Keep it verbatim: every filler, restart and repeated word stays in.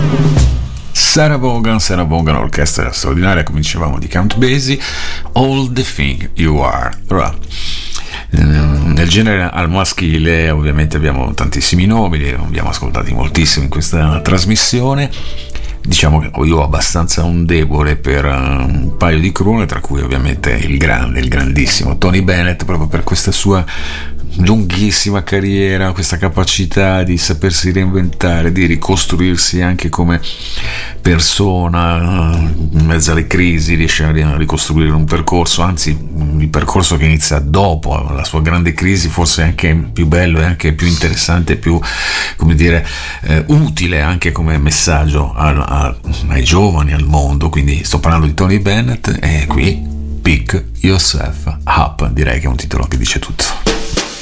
Sarah Vaughan, Sarah Vaughan, orchestra straordinaria, come dicevamo, di Count Basie, All the Thing You Are. Allora, nel genere al maschile ovviamente abbiamo tantissimi nomi, li abbiamo ascoltati moltissimo in questa trasmissione. Diciamo che io ho abbastanza un debole per un paio di crone, tra cui ovviamente il grande, il grandissimo Tony Bennett, proprio per questa sua lunghissima carriera, questa capacità di sapersi reinventare, di ricostruirsi anche come persona in mezzo alle crisi, riesce a ricostruire un percorso, anzi il percorso che inizia dopo la sua grande crisi forse è anche più bello e anche più interessante, più, come dire, eh, utile anche come messaggio a, a, ai giovani, al mondo. Quindi sto parlando di Tony Bennett e qui Pick Yourself Up, direi che è un titolo che dice tutto.